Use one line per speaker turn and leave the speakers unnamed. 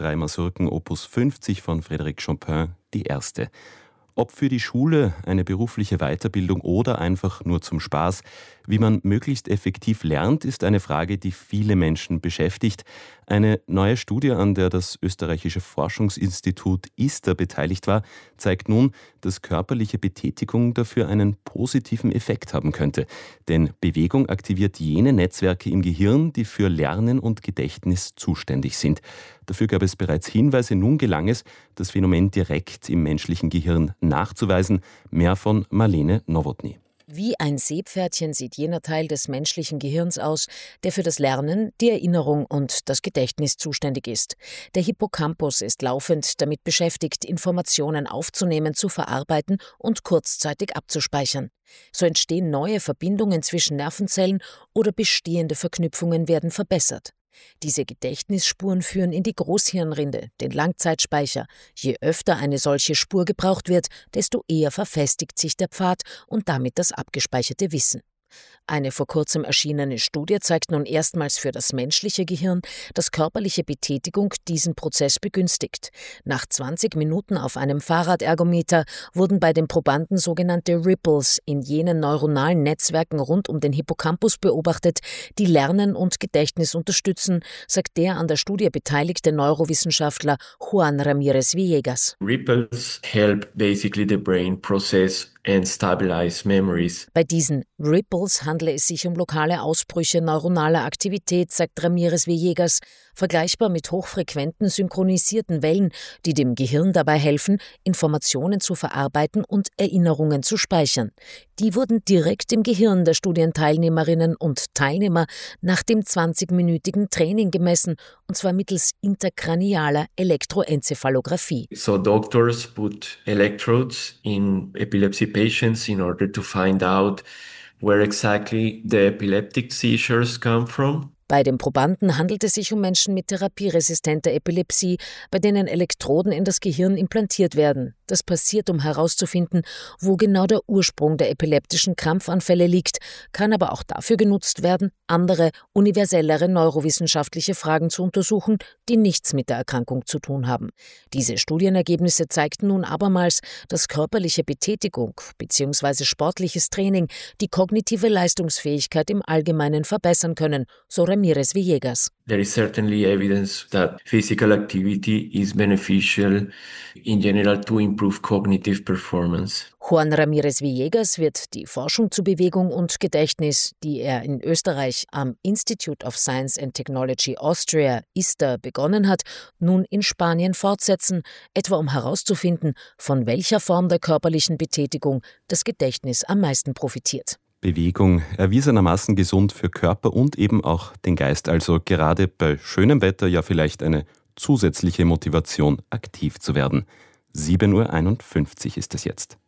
Drei Masurken Opus 50 von Frédéric Chopin die erste. Ob für die Schule, eine berufliche Weiterbildung oder einfach nur zum Spaß, wie man möglichst effektiv lernt, ist eine Frage, die viele Menschen beschäftigt. Eine neue Studie, an der das österreichische Forschungsinstitut ISTA beteiligt war, zeigt nun, dass körperliche Betätigung dafür einen positiven Effekt haben könnte. Denn Bewegung aktiviert jene Netzwerke im Gehirn, die für Lernen und Gedächtnis zuständig sind. Dafür gab es bereits Hinweise, nun gelang es, das Phänomen direkt im menschlichen Gehirn nachzuweisen. Mehr von Marlene Nowotny.
Wie ein Seepferdchen sieht jener Teil des menschlichen Gehirns aus, der für das Lernen, die Erinnerung und das Gedächtnis zuständig ist. Der Hippocampus ist laufend damit beschäftigt, Informationen aufzunehmen, zu verarbeiten und kurzzeitig abzuspeichern. So entstehen neue Verbindungen zwischen Nervenzellen oder bestehende Verknüpfungen werden verbessert. Diese Gedächtnisspuren führen in die Großhirnrinde, den Langzeitspeicher. Je öfter eine solche Spur gebraucht wird, desto eher verfestigt sich der Pfad und damit das abgespeicherte Wissen. Eine vor kurzem erschienene Studie zeigt nun erstmals für das menschliche Gehirn, dass körperliche Betätigung diesen Prozess begünstigt. Nach 20 Minuten auf einem Fahrradergometer wurden bei den Probanden sogenannte Ripples in jenen neuronalen Netzwerken rund um den Hippocampus beobachtet, die Lernen und Gedächtnis unterstützen, sagt der an der Studie beteiligte Neurowissenschaftler Juan Ramírez Villegas.
Ripples help basically the brain process and stabilize memories.
Bei diesen Ripples handle es sich um lokale Ausbrüche neuronaler Aktivität, sagt Ramírez Villegas, vergleichbar mit hochfrequenten synchronisierten Wellen, die dem Gehirn dabei helfen, Informationen zu verarbeiten und Erinnerungen zu speichern. Die wurden direkt im Gehirn der Studienteilnehmerinnen und Teilnehmer nach dem 20-minütigen Training gemessen, und zwar mittels interkranialer Elektroenzephalographie.
So doctors put electrodes in epilepsy patients in order to find out where exactly the epileptic seizures come from.
Bei den Probanden handelt es sich um Menschen mit therapieresistenter Epilepsie, bei denen Elektroden in das Gehirn implantiert werden. Das passiert, um herauszufinden, wo genau der Ursprung der epileptischen Krampfanfälle liegt, kann aber auch dafür genutzt werden, andere, universellere neurowissenschaftliche Fragen zu untersuchen, die nichts mit der Erkrankung zu tun haben. Diese Studienergebnisse zeigten nun abermals, dass körperliche Betätigung bzw. sportliches Training die kognitive Leistungsfähigkeit im Allgemeinen verbessern können, so Ramírez Villegas.
There is certainly evidence that physical activity is beneficial in general to improve cognitive performance.
Juan Ramírez Villegas wird die Forschung zu Bewegung und Gedächtnis, die er in Österreich am Institute of Science and Technology Austria, ISTA, begonnen hat, nun in Spanien fortsetzen, etwa um herauszufinden, von welcher Form der körperlichen Betätigung das Gedächtnis am meisten profitiert.
Bewegung erwiesenermaßen gesund für Körper und eben auch den Geist, also gerade bei schönem Wetter ja vielleicht eine zusätzliche Motivation, aktiv zu werden. 7:51 Uhr ist es jetzt.